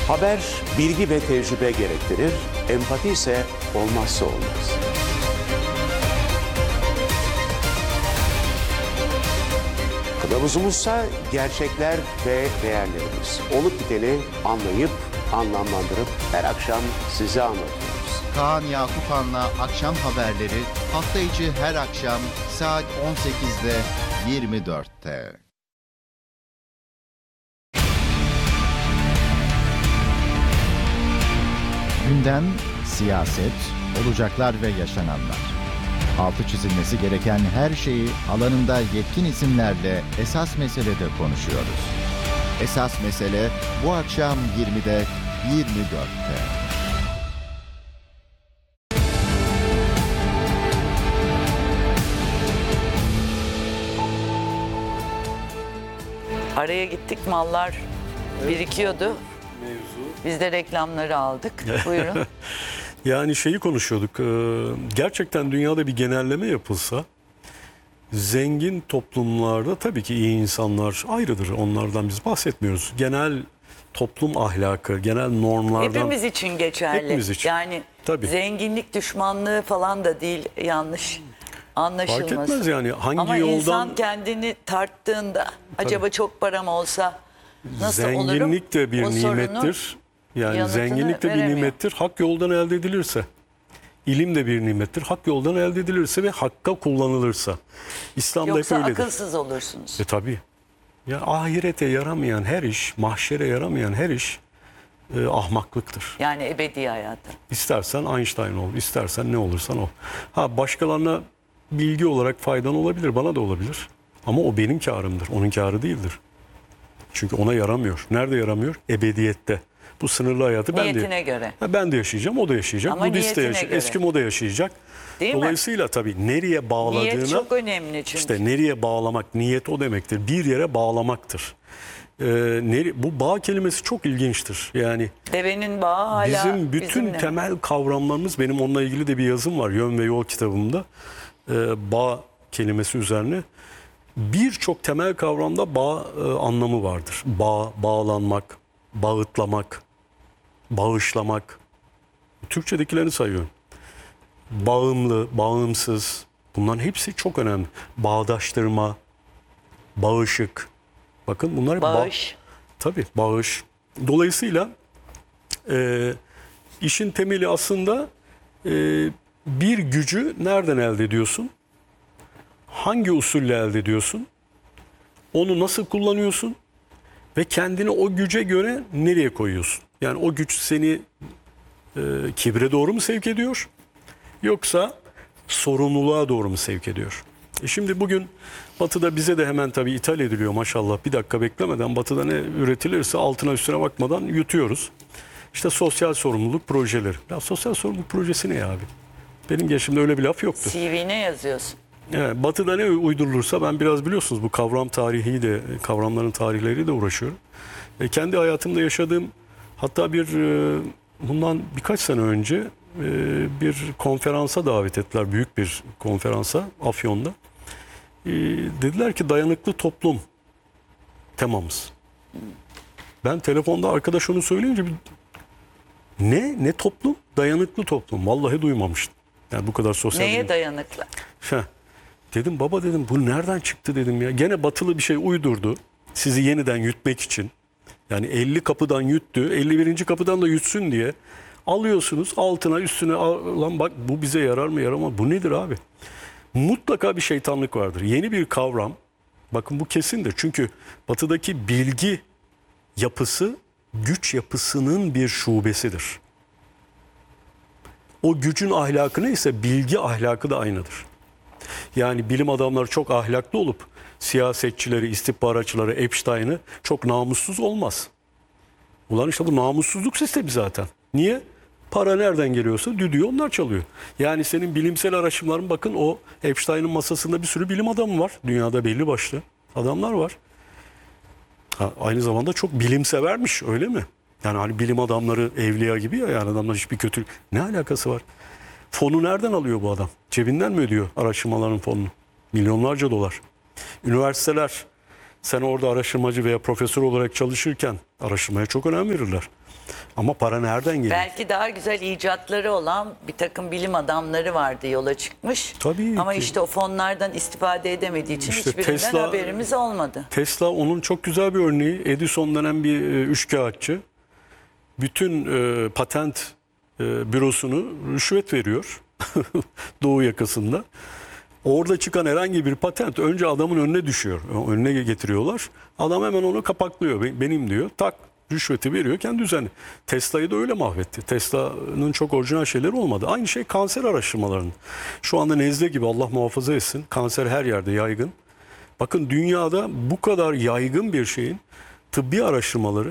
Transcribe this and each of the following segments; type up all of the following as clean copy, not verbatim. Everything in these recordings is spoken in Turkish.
Haber bilgi ve tecrübe gerektirir, empati ise olmazsa olmaz. Kılavuzumuzsa gerçekler ve değerlerimiz. Olup biteni anlayıp, anlamlandırıp her akşam size anlatıyoruz. Kaan Yakupan'la Akşam Haberleri hafta içi her akşam saat 18'de 24'te. Gündem, siyaset, olacaklar ve yaşananlar. Altı çizilmesi gereken her şeyi alanında yetkin isimlerle Esas Mesele'de konuşuyoruz. Esas Mesele bu akşam 20'de 24'te. Araya gittik, mallar birikiyordu. Biz de reklamları aldık. Buyurun. Yani şeyi konuşuyorduk. Gerçekten dünyada bir genelleme yapılsa zengin toplumlarda tabii ki iyi insanlar ayrıdır. Onlardan biz bahsetmiyoruz. Genel toplum ahlakı, genel normlardan. Hepimiz için geçerli. Hepimiz için. Yani Tabii. zenginlik düşmanlığı falan da değil, yanlış anlaşılmasın. Fark etmez yani hangi Ama yoldan. insan kendini tarttığında acaba çok param olsa nasıl olurum? Zenginlik de bir O sorunun nimettir. Yani yanıtını zenginlik de bir veremiyor. nimettir. Hak yoldan elde edilirse. İlim de bir nimettir. Hak yoldan elde edilirse ve hakka kullanılırsa. İslam'da Yoksa hep öyledir. akılsız olursunuz. Tabii. Ya ahirete yaramayan her iş, mahşere yaramayan her iş ahmaklıktır. Yani ebedi hayatı. İstersen Einstein ol, istersen ne olursan ol. Ha başkalarına bilgi olarak faydan olabilir, bana da olabilir. Ama o benim kârımdır, onun kârı değildir. Çünkü ona yaramıyor. Nerede yaramıyor? Ebediyette. Bu sınırlı hayatı Niyetine göre. Ben de yaşayacağım, o da yaşayacak. Ama Budist de niyetine yaşayacak, göre. Eskimo da yaşayacak. Değil mi? Dolayısıyla tabii nereye bağladığına... Niyet çok önemli çünkü. İşte nereye bağlamak, niyet o demektir. Bir yere bağlamaktır. Bu bağ kelimesi çok ilginçtir. Yani Devenin bağı hala bizim bütün bizimle. temel kavramlarımız, benim onunla ilgili de bir yazım var Yön ve Yol kitabımda. Bağ kelimesi üzerine. Birçok temel kavramda bağ anlamı vardır. Bağ, bağlanmak, bağıtlamak, bağışlamak. Türkçedekilerini sayıyorum. Bağımlı, bağımsız. Bunların hepsi çok önemli. Bağdaştırma, bağışık. Bakın bunlar Bağış. Tabii bağış. Dolayısıyla işin temeli aslında bir gücü nereden elde ediyorsun? Hangi usulle elde ediyorsun? Onu nasıl kullanıyorsun? Ve kendini o güce göre nereye koyuyorsun? Yani o güç seni kibre doğru mu sevk ediyor? Yoksa sorumluluğa doğru mu sevk ediyor? Şimdi bugün Batı'da bize de hemen tabii ithal ediliyor maşallah. Bir dakika beklemeden Batı'da ne üretilirse altına üstüne bakmadan yutuyoruz. İşte sosyal sorumluluk projeleri. Ya sosyal sorumluluk projesi ne ya abi? Benim geçimde öyle bir laf yoktu. CV'ne yazıyorsun. Evet, Batı'da ne uydurulursa ben biraz biliyorsunuz bu kavram tarihi de kavramların tarihleriyle de uğraşıyorum. Kendi hayatımda yaşadığım hatta bundan birkaç sene önce bir konferansa davet ettiler. Büyük bir konferansa Afyon'da. Dediler ki dayanıklı toplum temamız. Ben telefonda arkadaş onu söyleyince ne toplum? Dayanıklı toplum. Vallahi duymamıştım. Yani bu kadar sosyal. Neye dayanıklı? Dedim baba dedim bu nereden çıktı dedim ya. Gene batılı bir şey uydurdu. Sizi yeniden yutmak için. Yani 50 kapıdan yuttu. 51. kapıdan da yutsun diye. Alıyorsunuz altına üstüne lan bak bu bize yarar mı yaramaz. Bu nedir abi? Mutlaka bir şeytanlık vardır. Yeni bir kavram. Bakın bu kesindir. Çünkü batıdaki bilgi yapısı güç yapısının bir şubesidir. O gücün ahlakı neyse bilgi ahlakı da aynıdır. Yani bilim adamları çok ahlaklı olup siyasetçileri, istihbaratçıları, Epstein'ı çok namussuz olmaz. Ulan işte bu namussuzluk sistemi zaten. Niye? Para nereden geliyorsa düdüğü onlar çalıyor. Yani senin bilimsel araştırmaların bakın o Epstein'ın masasında bir sürü bilim adamı var. Dünyada belli başlı adamlar var. Aynı zamanda çok bilimsevermiş öyle mi? Yani hani bilim adamları evliya gibi ya yani adamlar hiçbir kötülük. Ne alakası var? Fonu nereden alıyor bu adam? Cebinden mi ödüyor araştırmaların fonunu? Milyonlarca dolar. Üniversiteler, sen orada araştırmacı veya profesör olarak çalışırken araştırmaya çok önem verirler. Ama para nereden geliyor? Belki daha güzel icatları olan bir takım bilim adamları vardı, yola çıkmış. Tabii Ama ki. işte o fonlardan istifade edemediği için İşte hiçbirinden haberimiz olmadı. Tesla onun çok güzel bir örneği. Edison denen bir üçkağıtçı. Bütün patent bürosunu rüşvet veriyor Doğu yakasında. Orada çıkan herhangi bir patent önce adamın önüne düşüyor. Önüne getiriyorlar. Adam hemen onu kapaklıyor. Benim diyor. Tak, rüşveti veriyor kendi düzenli. Tesla'yı da öyle mahvetti. Tesla'nın çok orijinal şeyleri olmadı. Aynı şey kanser araştırmalarının. Şu anda nezle gibi, Allah muhafaza etsin. Kanser her yerde yaygın. Bakın dünyada bu kadar yaygın bir şeyin tıbbi araştırmaları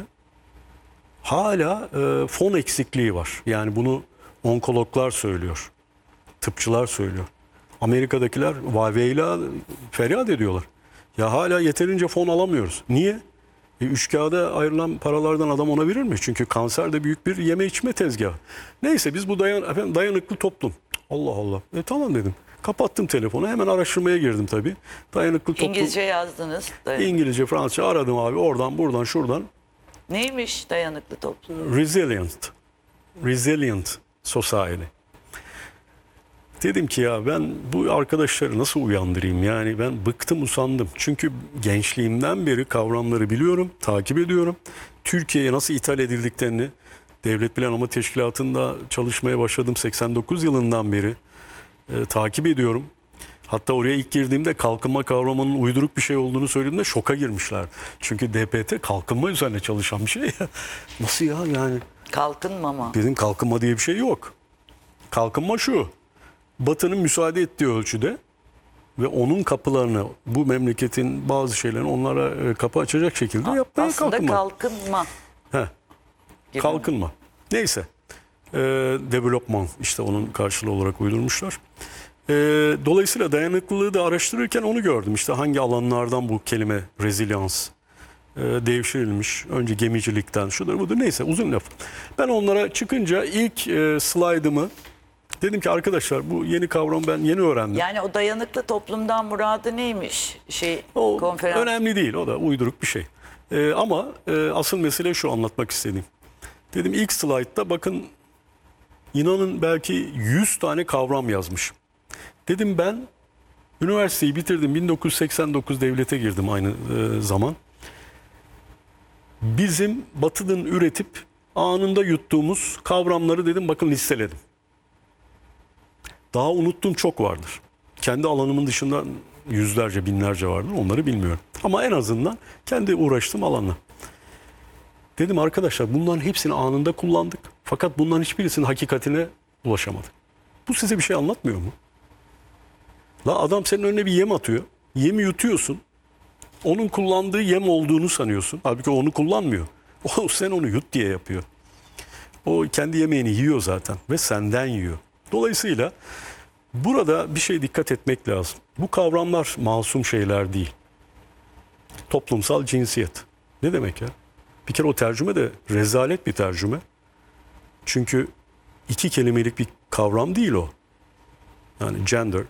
hala fon eksikliği var. Yani bunu onkologlar söylüyor. Tıpçılar söylüyor. Amerika'dakiler vaveyla feryat ediyorlar. Ya hala yeterince fon alamıyoruz. Niye? Üç kağıda ayrılan paralardan adam ona verir mi? Çünkü kanser de büyük bir yeme içme tezgahı. Neyse biz bu dayanıklı toplum. Allah Allah. Tamam dedim. Kapattım telefonu. Hemen araştırmaya girdim tabii. Dayanıklı toplum. İngilizce yazdınız. İngilizce, Fransızca aradım abi. Oradan, buradan, şuradan. Neymiş dayanıklı toplum? Resilient Society. Dedim ki ya ben bu arkadaşları nasıl uyandırayım? Yani ben bıktım, usandım. Çünkü gençliğimden beri kavramları biliyorum, takip ediyorum. Türkiye'ye nasıl ithal edildiklerini, Devlet Planlama Teşkilatı'nda çalışmaya başladım 89 yılından beri takip ediyorum. Hatta oraya ilk girdiğimde kalkınma kavramının uyduruk bir şey olduğunu söylediğimde şoka girmişler. Çünkü DPT kalkınma üzerine çalışan bir şey ya. Nasıl ya yani? Kalkınmama. Dedim kalkınma diye bir şey yok. Kalkınma şu. Batı'nın müsaade ettiği ölçüde ve onun kapılarını, bu memleketin bazı şeylerini onlara kapı açacak şekilde yapmaya Aslında kalkınma. kalkınma. Heh, gibi. kalkınma. Neyse. Development işte onun karşılığı olarak uydurmuşlar. Dolayısıyla dayanıklılığı da araştırırken onu gördüm. İşte hangi alanlardan bu kelime rezilians devşirilmiş. Önce gemicilikten şudur budur neyse uzun laf. Ben onlara çıkınca ilk slaytımı dedim ki arkadaşlar bu yeni kavramı ben yeni öğrendim. Yani o dayanıklı toplumdan muradı neymiş? O Konferans. önemli değil, o da uyduruk bir şey. Ama asıl mesele şu, anlatmak istediğim. Dedim ilk slaytta bakın inanın belki 100 tane kavram yazmış. Dedim ben üniversiteyi bitirdim, 1989 devlete girdim aynı zaman. Bizim Batı'nın üretip anında yuttuğumuz kavramları dedim bakın listeledim. Daha unuttuğum çok vardır. Kendi alanımın dışında yüzlerce, binlerce vardır. Onları bilmiyorum. Ama en azından kendi uğraştığım alanla. Dedim arkadaşlar bunların hepsini anında kullandık. Fakat bunların hiçbirisinin hakikatine ulaşamadık. Bu size bir şey anlatmıyor mu? La adam senin önüne bir yem atıyor. Yemi yutuyorsun. Onun kullandığı yem olduğunu sanıyorsun. Halbuki onu kullanmıyor. O sen onu yut diye yapıyor. O kendi yemeğini yiyor zaten ve senden yiyor. Dolayısıyla burada bir şey dikkat etmek lazım. Bu kavramlar masum şeyler değil. Toplumsal cinsiyet. Ne demek ya? Bir kere o tercüme de rezalet bir tercüme. Çünkü iki kelimelik bir kavram değil o. Yani gender.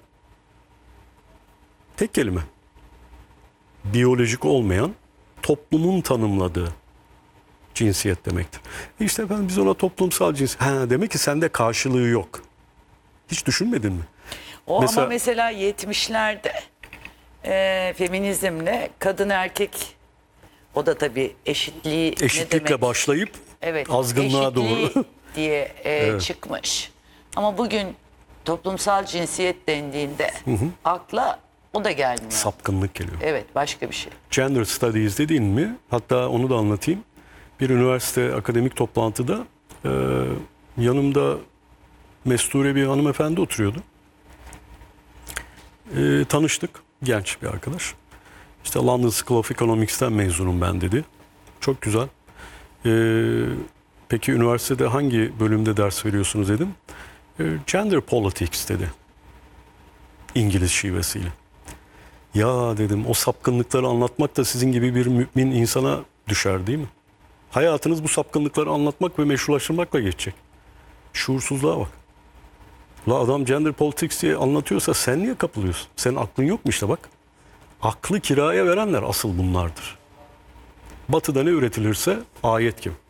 Tek kelime. Biyolojik olmayan, toplumun tanımladığı cinsiyet demektir. İşte efendim biz ona toplumsal cinsiyet. Demek ki sende karşılığı yok. Hiç düşünmedin mi? Ama mesela 70'lerde feminizmle kadın erkek, o da tabii eşitliği ne Eşitlikle demek? başlayıp Evet, azgınlığa eşitliği doğru. diye çıkmış. Ama bugün toplumsal cinsiyet dendiğinde akla o da gelmiyor. Sapkınlık geliyor. Evet, başka bir şey. Gender Studies dediğin mi? Hatta onu da anlatayım. Bir üniversite akademik toplantıda yanımda mesture bir hanımefendi oturuyordu. Tanıştık. Genç bir arkadaş. İşte London School of Economics'ten mezunum ben dedi. Çok güzel. Peki üniversitede hangi bölümde ders veriyorsunuz dedim. Gender Politics dedi. İngiliz şivesiyle. Ya dedim o sapkınlıkları anlatmak da sizin gibi bir mümin insana düşer değil mi? Hayatınız bu sapkınlıkları anlatmak ve meşrulaştırmakla geçecek. Şuursuzluğa bak. La adam gender politics diye anlatıyorsa sen niye kapılıyorsun? Senin aklın yok mu işte bak. Aklı kiraya verenler asıl bunlardır. Batı'da ne üretilirse ayet gibi.